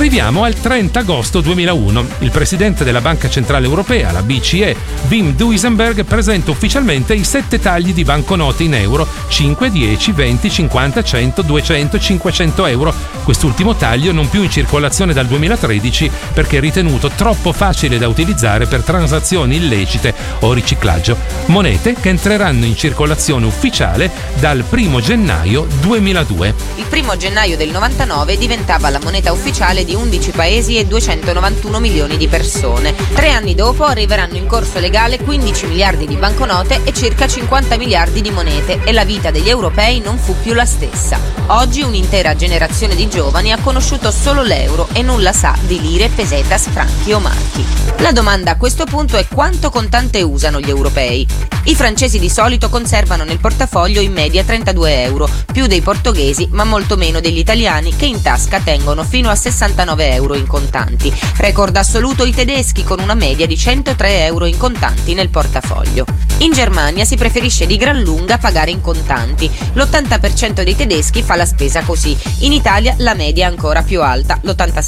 Arriviamo al 30 agosto 2001. Il presidente della Banca Centrale Europea, la BCE, Wim Duisenberg, presenta ufficialmente i 7 tagli di banconote in euro: 5, 10, 20, 50, 100, 200 e 500 euro. Quest'ultimo taglio non più in circolazione dal 2013 perché ritenuto troppo facile da utilizzare per transazioni illecite o riciclaggio. Monete che entreranno in circolazione ufficiale dal 1 gennaio 2002. Il 1 gennaio del 99 diventava la moneta ufficiale di 11 paesi e 291 milioni di persone. 3 anni dopo arriveranno in corso legale 15 miliardi di banconote e circa 50 miliardi di monete e la vita degli europei non fu più la stessa. Oggi un'intera generazione di giovani ha conosciuto solo l'euro e nulla sa di lire, pesetas, franchi o marchi. La domanda a questo punto è: quanto contante usano gli europei? I francesi di solito conservano nel portafoglio in media 32 euro, più dei portoghesi ma molto meno degli italiani, che in tasca tengono fino a 69 euro in contanti. Record assoluto i tedeschi, con una media di 103 euro in contanti nel portafoglio. In Germania si preferisce di gran lunga pagare in contanti. L'80% dei tedeschi fa la spesa così. In Italia la media è ancora più alta,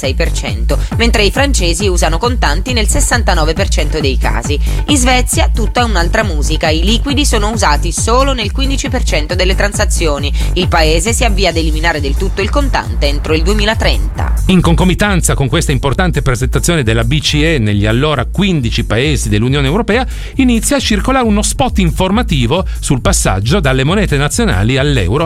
l'86%, mentre i francesi usano contanti nel 69% dei casi. In Svezia tutta un'altra musica. I liquidi sono usati solo nel 15% delle transazioni. Il paese si avvia ad eliminare del tutto il contante entro il 2030. In concomitanza con questa importante presentazione della BCE negli allora 15 paesi dell'Unione Europea, inizia a circolare uno spot informativo sul passaggio dalle monete nazionali all'euro.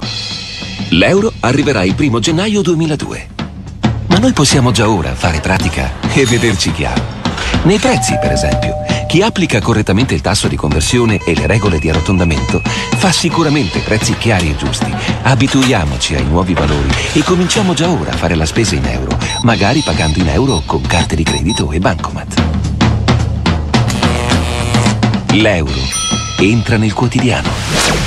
L'euro arriverà il 1 gennaio 2002. Ma noi possiamo già ora fare pratica e vederci chiaro. Nei prezzi, per esempio, chi applica correttamente il tasso di conversione e le regole di arrotondamento fa sicuramente prezzi chiari e giusti. Abituiamoci ai nuovi valori e cominciamo già ora a fare la spesa in euro, magari pagando in euro con carte di credito e bancomat. L'euro entra nel quotidiano.